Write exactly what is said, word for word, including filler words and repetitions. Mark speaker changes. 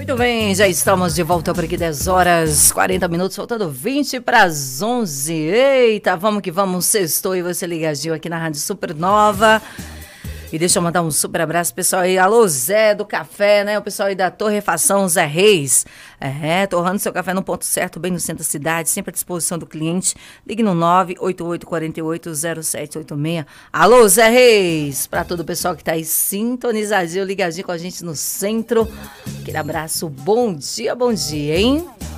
Speaker 1: Muito bem, já estamos de volta por aqui, dez horas, quarenta minutos, faltando vinte para as onze. Eita, vamos que vamos, sextou e você ligadinho aqui na Rádio Supernova. E deixa eu mandar um super abraço, pessoal aí. Alô, Zé do Café, né? O pessoal aí da Torrefação Zé Reis. É, torrando seu café no ponto certo, bem no centro da cidade, sempre à disposição do cliente. Ligue no nove oito oito quatro oito zero sete oito seis. Alô, Zé Reis! Para todo o pessoal que tá aí sintonizadinho, ligadinho com a gente no centro. Aquele abraço, bom dia, bom dia, hein?